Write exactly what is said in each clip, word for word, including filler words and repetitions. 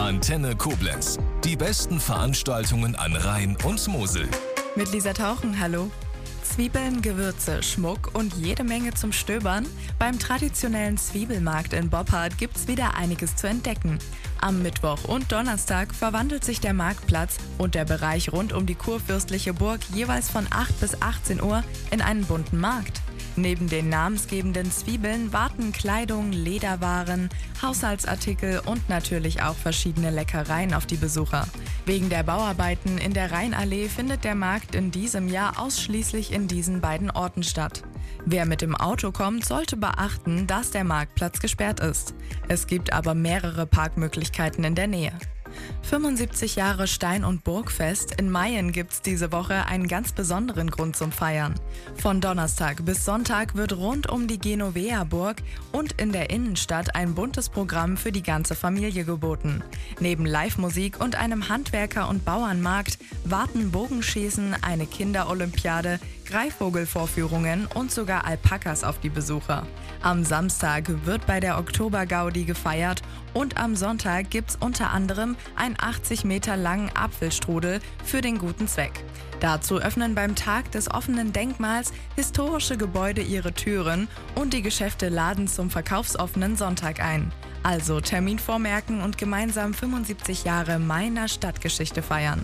Antenne Koblenz. Die besten Veranstaltungen an Rhein und Mosel. Mit Lisa Tauchen, hallo. Zwiebeln, Gewürze, Schmuck und jede Menge zum Stöbern? Beim traditionellen Zwiebelmarkt in Boppard gibt's wieder einiges zu entdecken. Am Mittwoch und Donnerstag verwandelt sich der Marktplatz und der Bereich rund um die kurfürstliche Burg jeweils von acht bis achtzehn Uhr in einen bunten Markt. Neben den namensgebenden Zwiebeln warten Kleidung, Lederwaren, Haushaltsartikel und natürlich auch verschiedene Leckereien auf die Besucher. Wegen der Bauarbeiten in der Rheinallee findet der Markt in diesem Jahr ausschließlich in diesen beiden Orten statt. Wer mit dem Auto kommt, sollte beachten, dass der Marktplatz gesperrt ist. Es gibt aber mehrere Parkmöglichkeiten in der Nähe. fünfundsiebzig Jahre Stein- und Burgfest. In Mayen gibt's diese Woche einen ganz besonderen Grund zum Feiern. Von Donnerstag bis Sonntag wird rund um die Genovea-Burg und in der Innenstadt ein buntes Programm für die ganze Familie geboten. Neben Live-Musik und einem Handwerker- und Bauernmarkt warten Bogenschießen, eine Kinderolympiade, Greifvogelvorführungen und sogar Alpakas auf die Besucher. Am Samstag wird bei der Oktobergaudi gefeiert und am Sonntag gibt's unter anderem einen achtzig Meter langen Apfelstrudel für den guten Zweck. Dazu öffnen beim Tag des offenen Denkmals historische Gebäude ihre Türen und die Geschäfte laden zum verkaufsoffenen Sonntag ein. Also Termin vormerken und gemeinsam fünfundsiebzig Jahre Mayener Stadtgeschichte feiern.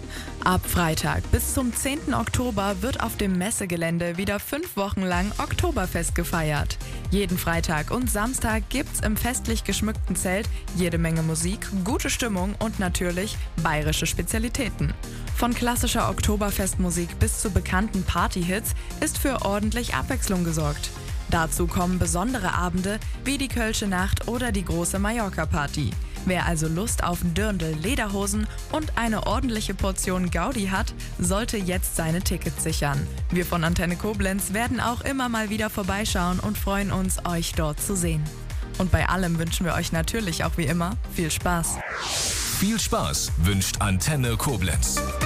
Ab Freitag bis zum zehnten Oktober wird auf dem Messegelände wieder fünf Wochen lang Oktoberfest gefeiert. Jeden Freitag und Samstag gibt's im festlich geschmückten Zelt jede Menge Musik, gute Stimmung und natürlich bayerische Spezialitäten. Von klassischer Oktoberfestmusik bis zu bekannten Partyhits ist für ordentlich Abwechslung gesorgt. Dazu kommen besondere Abende wie die Kölsche Nacht oder die große Mallorca-Party. Wer also Lust auf Dirndl, Lederhosen und eine ordentliche Portion Gaudi hat, sollte jetzt seine Tickets sichern. Wir von Antenne Koblenz werden auch immer mal wieder vorbeischauen und freuen uns, euch dort zu sehen. Und bei allem wünschen wir euch natürlich auch wie immer viel Spaß. Viel Spaß wünscht Antenne Koblenz.